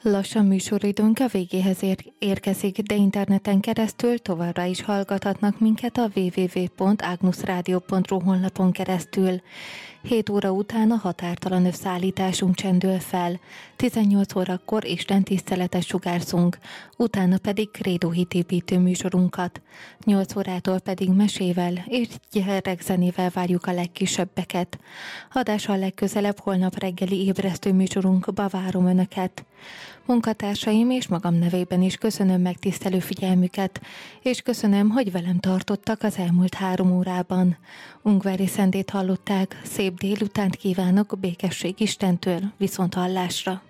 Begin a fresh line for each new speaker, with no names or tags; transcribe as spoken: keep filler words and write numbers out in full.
Lassan műsoridőnk a végéhez ér- érkezik, de interneten keresztül továbbra is hallgathatnak minket a double-u double-u double-u pont agnus rádió pont ru honlapon keresztül. hét óra után a határtalan összeállításunk csendül fel, tizennyolc órakor istentiszteletet sugárzunk, utána pedig krédóhitépítő műsorunkat. nyolc órától pedig mesével és gyerekzenével várjuk a legkisebbeket. Adással legközelebb holnap reggeli ébresztő műsorunkba várom Önöket. Munkatársaim és magam nevében is köszönöm megtisztelő figyelmüket, és köszönöm, hogy velem tartottak az elmúlt három órában. Ungvári Szendét hallották, szép délutánt kívánok, békesség Istentől, viszont hallásra!